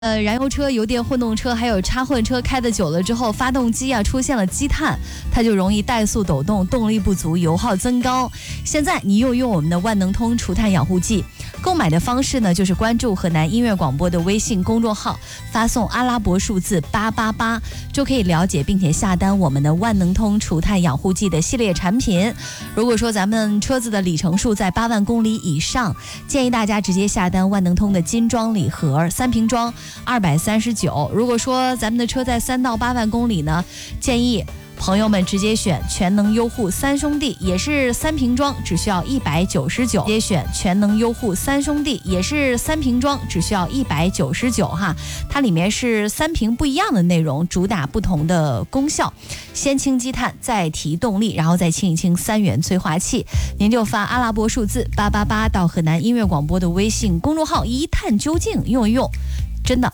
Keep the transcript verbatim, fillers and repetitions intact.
呃，燃油车、油电混动车还有插混车开的久了之后，发动机啊出现了积碳，它就容易怠速抖动，动力不足，油耗增高。现在你又用我们的万能通除碳养护剂，购买的方式呢就是关注河南音乐广播的微信公众号，发送阿拉伯数字八八八，就可以了解并且下单我们的万能通除碳养护剂的系列产品。如果说咱们车子的里程数在八万公里以上，建议大家直接下单万能通的金装礼盒，三瓶装。二百三十九。如果说咱们的车在三到八万公里呢，建议朋友们直接选全能优护三兄弟，也是三瓶装，只需要一百九十九。直接选全能优护三兄弟，也是三瓶装，只需要一百九十九哈。它里面是三瓶不一样的内容，主打不同的功效。先清积碳，再提动力，然后再清一清三元催化器。您就发阿拉伯数字八八八到河南音乐广播的微信公众号，一探究竟，用一用。真的